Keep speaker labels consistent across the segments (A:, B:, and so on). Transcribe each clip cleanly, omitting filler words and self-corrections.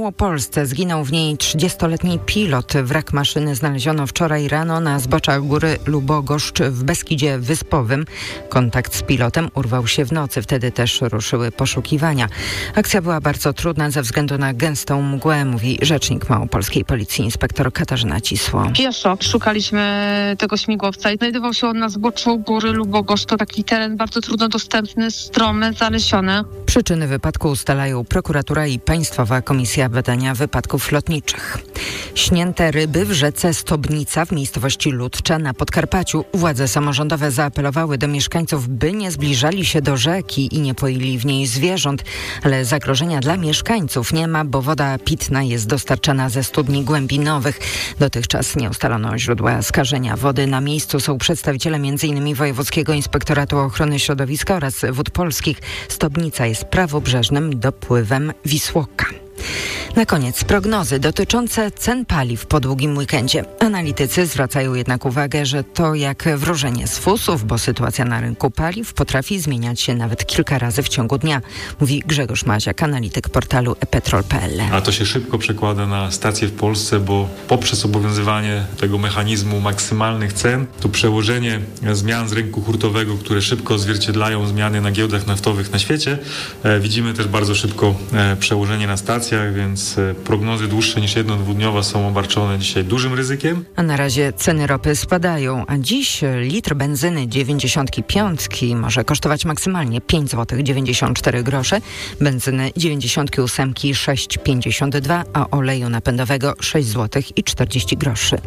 A: Małopolsce zginął w niej 30-letni pilot. Wrak maszyny znaleziono wczoraj rano na zboczach góry Lubogoszcz w Beskidzie Wyspowym. Kontakt z pilotem urwał się w nocy. Wtedy też ruszyły poszukiwania. Akcja była bardzo trudna ze względu na gęstą mgłę, mówi rzecznik małopolskiej policji inspektor Katarzyna Cisło.
B: Pieszo szukaliśmy tego śmigłowca i znajdował się on na zboczu góry Lubogoszcz. To taki teren bardzo trudno dostępny, stromy, zalesione.
A: Przyczyny wypadku ustalają prokuratura i Państwowa Komisja Badania Wypadków Lotniczych. Śnięte ryby w rzece Stobnica w miejscowości Ludcza na Podkarpaciu. Władze samorządowe zaapelowały do mieszkańców, by nie zbliżali się do rzeki i nie poili w niej zwierząt. Ale zagrożenia dla mieszkańców nie ma, bo woda pitna jest dostarczana ze studni głębinowych. Dotychczas nie ustalono źródła skażenia wody. Na miejscu są przedstawiciele m.in. Wojewódzkiego Inspektoratu Ochrony Środowiska oraz Wód Polskich. Stobnica jest prawobrzeżnym dopływem Wisłoka. Na koniec prognozy dotyczące cen paliw po długim weekendzie. Analitycy zwracają jednak uwagę, że to jak wróżenie z fusów, bo sytuacja na rynku paliw potrafi zmieniać się nawet kilka razy w ciągu dnia, mówi Grzegorz Maziak, analityk portalu ePetrol.pl.
C: A to się szybko przekłada na stacje w Polsce, bo poprzez obowiązywanie tego mechanizmu maksymalnych cen, to przełożenie zmian z rynku hurtowego, które szybko odzwierciedlają zmiany na giełdach naftowych na świecie, widzimy też bardzo szybko przełożenie na stacjach, więc prognozy dłuższe niż 1-2-dniowa są obarczone dzisiaj dużym ryzykiem.
A: A na razie ceny ropy spadają, a dziś litr benzyny 95 może kosztować maksymalnie 5,94 zł, benzyny 98 6,52, a oleju napędowego 6,40 zł.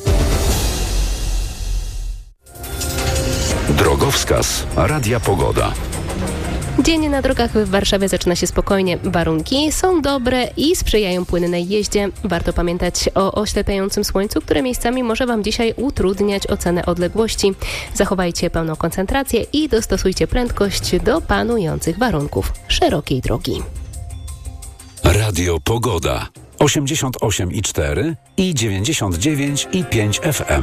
D: Drogowskaz Radia Pogoda.
E: Dzień na drogach w Warszawie zaczyna się spokojnie. Warunki są dobre i sprzyjają płynnej jeździe. Warto pamiętać o oślepiającym słońcu, które miejscami może Wam dzisiaj utrudniać ocenę odległości. Zachowajcie pełną koncentrację i dostosujcie prędkość do panujących warunków szerokiej drogi.
D: Radio Pogoda 88,4 i 99,5 FM.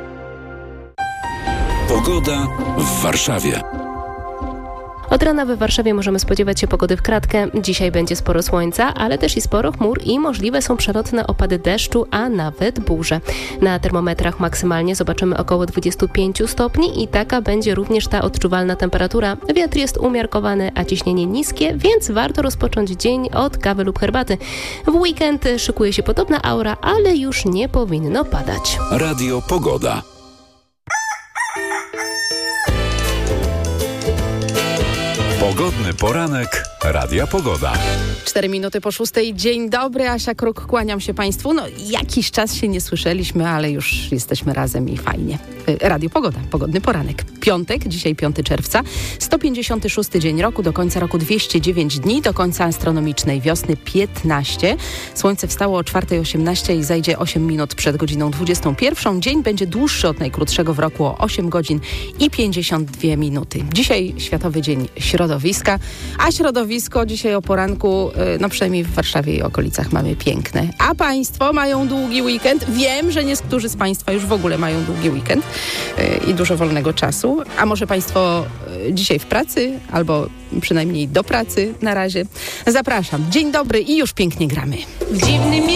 D: Pogoda w Warszawie.
E: Od rana w Warszawie możemy spodziewać się pogody w kratkę. Dzisiaj będzie sporo słońca, ale też i sporo chmur i możliwe są przelotne opady deszczu, a nawet burze. Na termometrach maksymalnie zobaczymy około 25 stopni i taka będzie również ta odczuwalna temperatura. Wiatr jest umiarkowany, a ciśnienie niskie, więc warto rozpocząć dzień od kawy lub herbaty. W weekend szykuje się podobna aura, ale już nie powinno padać.
D: Radio Pogoda. Pogodny poranek Radia Pogoda.
F: 4 minuty po 6. Dzień dobry, Asia Kruk, kłaniam się Państwu. Jakiś czas się nie słyszeliśmy, ale już jesteśmy razem i fajnie. Radio Pogoda, pogodny poranek. Piątek, dzisiaj 5 czerwca, 156 dzień roku, do końca roku 209 dni, do końca astronomicznej wiosny 15. Słońce wstało o 4:18 i zajdzie 8 minut przed godziną 21. Dzień będzie dłuższy od najkrótszego w roku o 8 godzin i 52 minuty. Dzisiaj Światowy Dzień Środowiska, a środowisko dzisiaj o poranku, przynajmniej w Warszawie i okolicach mamy piękne. A Państwo mają długi weekend. Wiem, że niektórzy z Państwa już w ogóle mają długi weekend i dużo wolnego czasu. A może Państwo dzisiaj w pracy, albo przynajmniej do pracy na razie. Zapraszam. Dzień dobry i już pięknie gramy.